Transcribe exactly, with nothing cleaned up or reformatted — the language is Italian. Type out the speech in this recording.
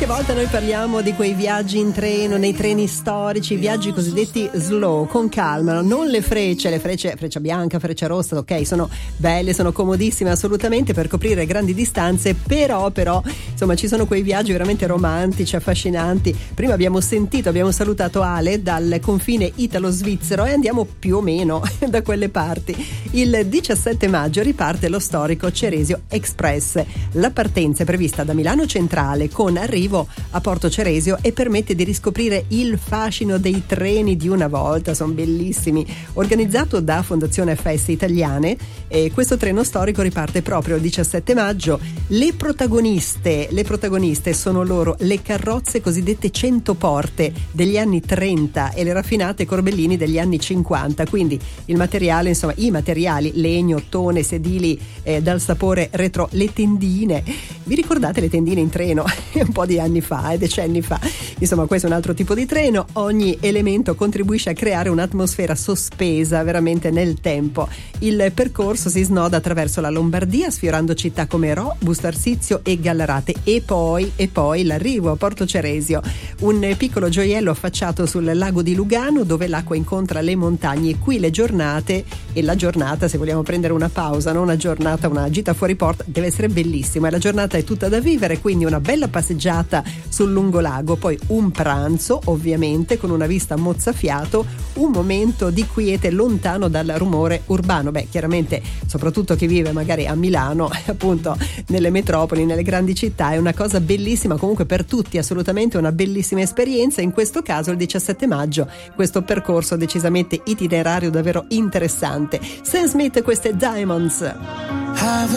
Qualche volta noi parliamo di quei viaggi in treno, nei treni storici, viaggi cosiddetti slow, con calma, non le frecce, le frecce, freccia bianca, freccia rossa, ok, sono belle, sono comodissime assolutamente per coprire grandi distanze, però, però, insomma, ci sono quei viaggi veramente romantici, affascinanti. Prima abbiamo sentito, abbiamo salutato Ale dal confine italo-svizzero e andiamo più o meno da quelle parti. Il diciassette maggio riparte lo storico Ceresio Express. La partenza è prevista da Milano Centrale con arrivo a Porto Ceresio e permette di riscoprire il fascino dei treni di una volta, sono bellissimi. Organizzato da Fondazione Feste Italiane, e questo treno storico riparte proprio il diciassette maggio. Le protagoniste, le protagoniste sono loro le carrozze cosiddette cento porte degli anni trenta e le raffinate Corbellini degli anni cinquanta, quindi il materiale, insomma, i materiali, legno, ottone, sedili eh, dal sapore retro, le tendine. Vi ricordate le tendine in treno? Un po' di anni fa, eh, decenni fa. Insomma, questo è un altro tipo di treno. Ogni elemento contribuisce a creare un'atmosfera sospesa veramente nel tempo. Il percorso si snoda attraverso la Lombardia, sfiorando città come Rho, Busto Arsizio e Gallarate, e poi, e poi l'arrivo a Porto Ceresio, un piccolo gioiello affacciato sul lago di Lugano, dove l'acqua incontra le montagne. E qui le giornate, e la giornata, se vogliamo prendere una pausa, no? una giornata, una gita fuori porta, deve essere bellissima. La giornata è tutta da vivere, quindi una bella passeggiata sul lungolago, poi un pranzo ovviamente con una vista mozzafiato, un momento di quiete lontano dal rumore urbano. Beh, chiaramente soprattutto chi vive magari a Milano, appunto nelle metropoli, nelle grandi città, è una cosa bellissima, comunque per tutti assolutamente una bellissima esperienza. In questo caso il diciassette maggio questo percorso decisamente itinerario davvero interessante. Sam Smith, queste Diamonds.